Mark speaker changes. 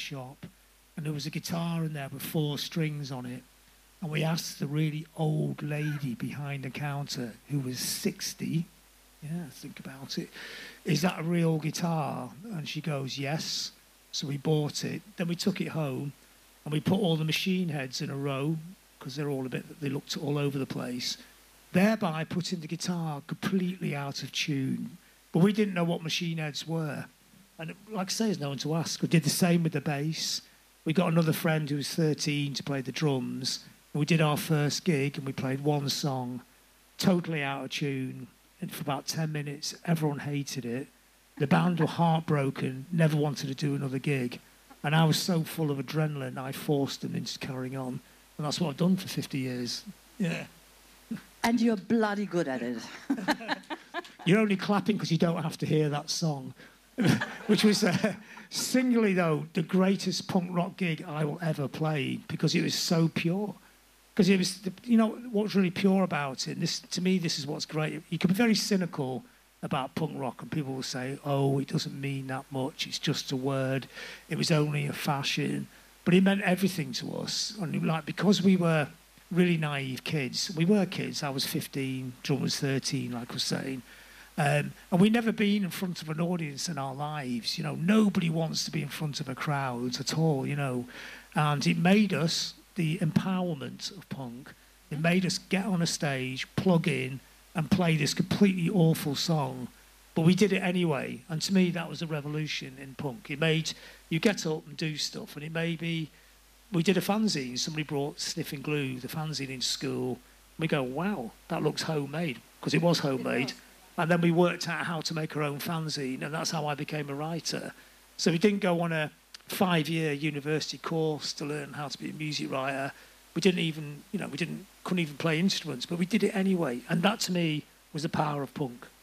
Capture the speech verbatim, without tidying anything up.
Speaker 1: shop, and there was a guitar in there with four strings on it. And we asked the really old lady behind the counter, who was sixty, yeah, think about it, is that a real guitar? And she goes, yes. So we bought it. Then we took it home, and we put all the machine heads in a row, because they're all a bit, they looked all over the place, thereby putting the guitar completely out of tune. But we didn't know what machine heads were. And like I say, there's no one to ask. We did the same with the bass. We got another friend who was thirteen to play the drums. And we did our first gig, and we played one song, totally out of tune. And for about ten minutes, everyone hated it. The band were heartbroken, never wanted to do another gig. And I was so full of adrenaline, I forced them into carrying on. And that's what I've done for fifty years. Yeah.
Speaker 2: And you're bloody good at it.
Speaker 1: You're only clapping because you don't have to hear that song. Which was, uh, singly though, the greatest punk rock gig I will ever play, because it was so pure. Because it was, the, you know, what's really pure about it, and this, to me, this is what's great. You can be very cynical about punk rock, and people will say, oh, it doesn't mean that much, it's just a word, it was only a fashion. But it meant everything to us. And like, because we were really naive kids, we were kids, I was fifteen, John was thirteen, like I was saying, um, and we'd never been in front of an audience in our lives. You know, nobody wants to be in front of a crowd at all, you know. And it made us the empowerment of punk. It made us get on a stage, plug in, and play this completely awful song. But we did it anyway. And to me, that was a revolution in punk. It made you get up and do stuff. And it made me... We did a fanzine. Somebody brought Sniffing Glue, the fanzine, into school. We go, wow, that looks homemade. Because it was homemade. It was. And then we worked out how to make our own fanzine. And that's how I became a writer. So we didn't go on a five-year university course to learn how to be a music writer. We didn't even, you know, we didn't, couldn't even play instruments, but we did it anyway. And that, to me, was the power of punk.